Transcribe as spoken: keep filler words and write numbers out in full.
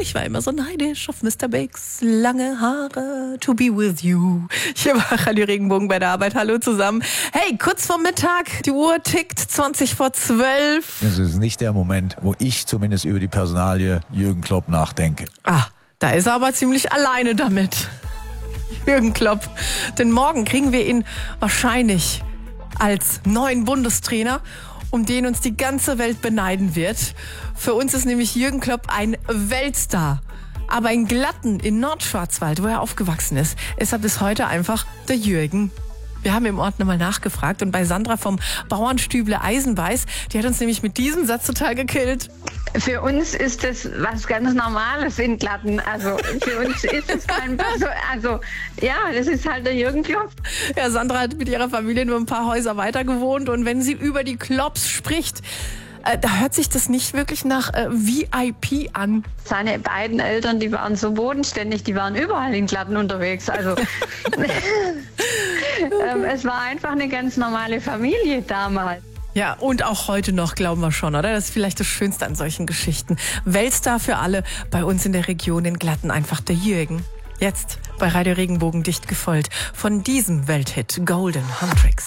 ich war immer so neidisch auf Mister Biggs lange Haare, to be with you. Hier war Radio Regenbogen bei der Arbeit. Hallo zusammen. Hey, kurz vor Mittag, die Uhr tickt zwanzig vor zwölf. Das ist nicht der Moment, wo ich zumindest über die Personalie Jürgen Klopp nachdenke. Ah, da ist er aber ziemlich alleine damit. Jürgen Klopp. Denn morgen kriegen wir ihn wahrscheinlich als neuen Bundestrainer, um den uns die ganze Welt beneiden wird. Für uns ist nämlich Jürgen Klopp ein Weltstar. Aber in Glatten, in Nordschwarzwald, wo er aufgewachsen ist, ist er bis heute einfach der Jürgen. Wir haben im Ort nochmal nachgefragt und bei Sandra vom Bauernstüble Eisenbeiß, die hat uns nämlich mit diesem Satz total gekillt. Für uns ist das was ganz Normales in Glatten. Also für uns ist es kein... Also, also ja, das ist halt der Jürgen Klopp. Ja, Sandra hat mit ihrer Familie nur ein paar Häuser weiter gewohnt und wenn sie über die Klopps spricht, äh, da hört sich das nicht wirklich nach äh, V I P an. Seine beiden Eltern, die waren so bodenständig, die waren überall in Glatten unterwegs. Also ähm, es war einfach eine ganz normale Familie damals. Ja, und auch heute noch, glauben wir schon, oder? Das ist vielleicht das Schönste an solchen Geschichten. Weltstar für alle, bei uns in der Region in Glatten einfach der Jürgen. Jetzt bei Radio Regenbogen dicht gefolgt von diesem Welthit Golden Huntrix.